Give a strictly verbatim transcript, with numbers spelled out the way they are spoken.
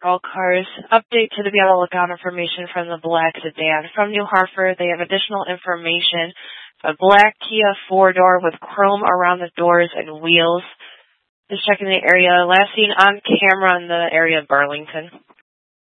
All cars. Update to the be on the lookout information from the black sedan. From New Hartford, they have additional information. A black Kia four-door with chrome around the doors and wheels. Just checking the area. Last seen on camera in the area of Burlington.